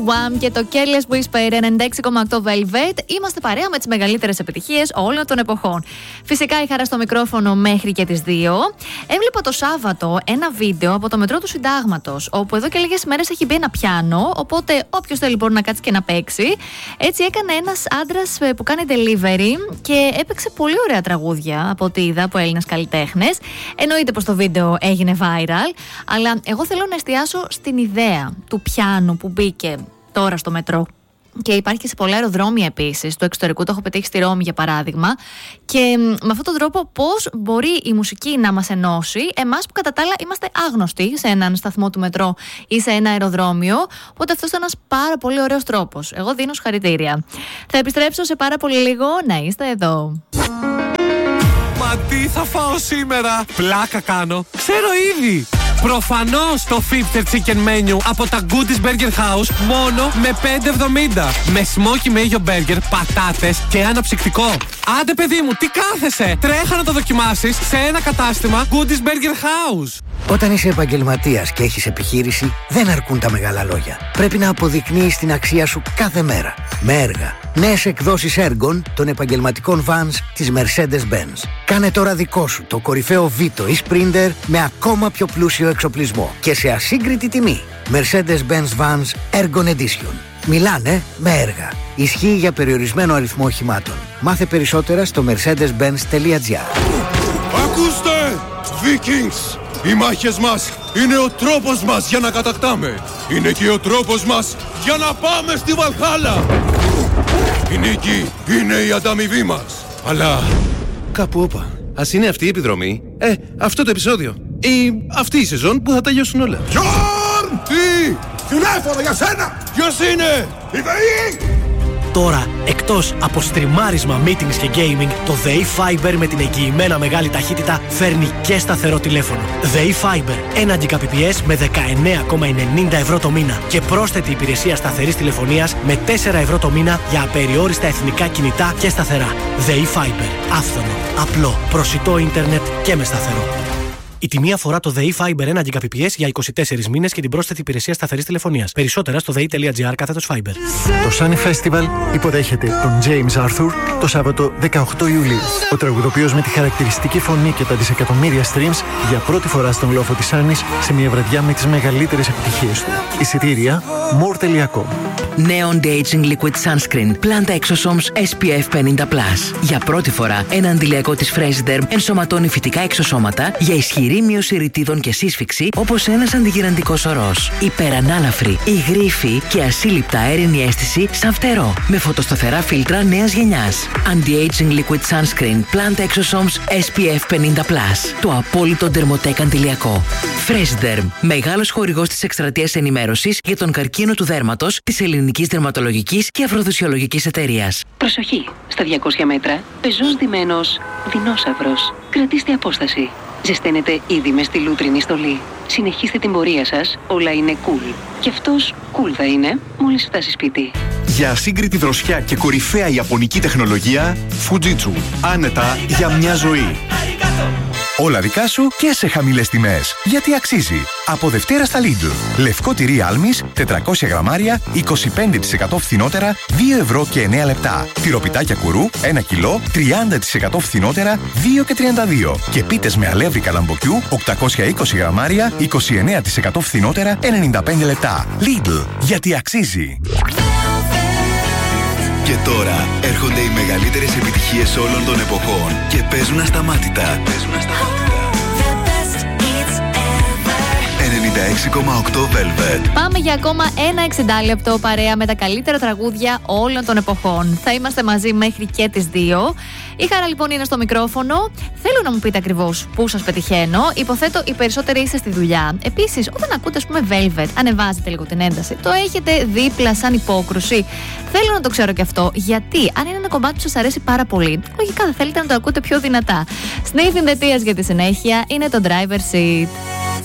Wham και το Careless Whisper 96,8 Velvet. Είμαστε παρέα με τις μεγαλύτερες επιτυχίες όλων των εποχών. Φυσικά η Χαρά στο μικρόφωνο μέχρι και τις 2. Έβλεπα το Σάββατο ένα βίντεο από το μετρό του Συντάγματος, όπου εδώ και λίγες μέρες έχει μπει ένα πιάνο, οπότε όποιος θέλει μπορεί να κάτσει και να παίξει. Έτσι έκανε ένας άντρας που κάνει delivery και έπαιξε πολύ ωραία τραγούδια από ό,τι είδα από Έλληνες καλλιτέχνες. Εννοείται πως το βίντεο έγινε viral, αλλά εγώ θέλω να εστιάσω στην ιδέα του πιάνου που μπήκε τώρα στο μετρό. Και υπάρχει και σε πολλά αεροδρόμια επίσης του εξωτερικού. Το έχω πετύχει στη Ρώμη για παράδειγμα. Και με αυτόν τον τρόπο πώς μπορεί η μουσική να μας ενώσει, εμάς που κατά τα άλλα είμαστε άγνωστοι σε έναν σταθμό του μετρό ή σε ένα αεροδρόμιο. Οπότε αυτός ήταν ένας πάρα πολύ ωραίος τρόπος. Εγώ δίνω συγχαρητήρια. Θα επιστρέψω σε πάρα πολύ λίγο. Να είστε εδώ. Μα τι θα φάω σήμερα? Πλάκα κάνω. Ξέρω ήδη. Προφανώς το 50 chicken menu από τα Goodies Burger House μόνο με 5,70. Με smoky mayo burger, πατάτες και αναψυκτικό. Άντε παιδί μου, τι κάθεσαι? Τρέχα να το δοκιμάσεις σε ένα κατάστημα Goodies Burger House. Όταν είσαι επαγγελματίας και έχεις επιχείρηση, δεν αρκούν τα μεγάλα λόγια. Πρέπει να αποδεικνύεις την αξία σου κάθε μέρα. Με έργα. Νέες εκδόσεις έργων των επαγγελματικών vans της Mercedes-Benz. Κάνε τώρα δικό σου το κορυφαίο Vito ή Sprinter με ακόμα πιο πλούσιο εξοπλισμό και σε ασύγκριτη τιμή. Mercedes-Benz Vans Ergon Edition. Μιλάνε με έργα. Ισχύει για περιορισμένο αριθμό οχημάτων. Μάθε περισσότερα στο mercedes-benz.gr. Ακούστε, Vikings! Οι μάχες μας είναι ο τρόπος μας για να κατακτάμε. Είναι και ο τρόπος μας για να πάμε στη Βαλχάλα. Η νίκη είναι η ανταμοιβή μας. Αλλά κάπου όπα. Ας είναι αυτή η επιδρομή, αυτό το επεισόδιο ή αυτή η σεζόν που θα τελειώσουν όλα. Γιόρν! Τι! Τηλέφωνο για σένα! Ποιος είναι? Η ΔΕΗ! Τώρα, εκτός από στριμάρισμα, meetings και gaming, το ΔΕΗ Fiber με την εγγυημένα μεγάλη ταχύτητα φέρνει και σταθερό τηλέφωνο. ΔΕΗ Fiber, 1 Gbps με 19,90 ευρώ το μήνα και πρόσθετη υπηρεσία σταθερής τηλεφωνίας με 4 ευρώ το μήνα για απεριόριστα εθνικά κινητά και σταθερά. ΔΕΗ Fiber, άφθονο, απλό, προσιτό ίντερνετ και με σταθερό. Η τιμή αφορά το ΔΕΗ Fiber 1 Gbps για 24 μήνες και την πρόσθετη υπηρεσία σταθερής τηλεφωνίας. Περισσότερα στο dei.gr/Fiber. Το Sunny Festival υποδέχεται τον James Arthur το Σάββατο 18 Ιουλίου. Ο τραγουδοποιός με τη χαρακτηριστική φωνή και τα δισεκατομμύρια streams για πρώτη φορά στον λόφο της Άννης σε μια βραδιά με τις μεγαλύτερες επιτυχίες του. Εισιτήρια more.com. Neon De-Aging Liquid Sunscreen Planta Exosomes SPF 50+. Για πρώτη φορά, ένα αντιλιακό της Freshderm ενσωματώνει φυτικά εξωσώματα για ισχυρή μείωση ρητίδων και σύσφυξη, όπως ένας αντιγυραντικός ορός. Υπερανάλαφρη, υγρήφη και ασύλληπτα αέρινη αίσθηση σαν φτερό. Με φωτοσταθερά φίλτρα νέας γενιάς. Anti-Aging Liquid Sunscreen Planta Exosomes SPF 50+. Το απόλυτο ντερμοτέκ αντιλιακό. Freshderm, μεγάλος χορηγός της εκστρατείας ενημέρωσης για τον καρκίνο του δέρματος της Ελληνικής Δερματολογικής και Αφροδισιολογικής Εταιρείας. Προσοχή! Στα 200 μέτρα, πεζός ντυμένος δεινόσαυρος. Κρατήστε απόσταση. Ζεσταίνετε ήδη με στη λούτρινη στολή. Συνεχίστε την πορεία σας, όλα είναι cool. Και αυτός cool θα είναι μόλις φτάσει σπίτι. Για ασύγκριτη δροσιά και κορυφαία ιαπωνική τεχνολογία, Fujitsu. Άνετα για μια ζωή. Όλα δικά σου και σε χαμηλές τιμές. Γιατί αξίζει. Από Δευτέρα στα Lidl. Λευκό τυρί Άλμης, 400 γραμμάρια, 25% φθηνότερα, 2 ευρώ και 9 λεπτά. Τυροπιτάκια κουρού, 1 κιλό, 30% φθηνότερα, 2 και 32. Και πίτες με αλεύρι καλαμποκιού, 820 γραμμάρια, 29% φθηνότερα, 95 λεπτά. Lidl. Γιατί αξίζει. Και τώρα έρχονται οι μεγαλύτερες επιτυχίες όλων των εποχών και παίζουν ασταμάτητα. 96,8 Velvet. Πάμε για ακόμα ένα 60 λεπτό παρέα με τα καλύτερα τραγούδια όλων των εποχών. Θα είμαστε μαζί μέχρι και τις 2. Η Χαρά λοιπόν είναι στο μικρόφωνο. Θέλω να μου πείτε ακριβώς πού σας πετυχαίνω. Υποθέτω οι περισσότεροι είστε στη δουλειά. Επίσης, όταν ακούτε, ας πούμε, Velvet, ανεβάζετε λίγο την ένταση. Το έχετε δίπλα σαν υπόκρουση. Θέλω να το ξέρω και αυτό. Γιατί, αν είναι ένα κομμάτι που σας αρέσει πάρα πολύ, λογικά θα θέλετε να το ακούτε πιο δυνατά. Sniffing the Tears για τη συνέχεια είναι το Driver Seat.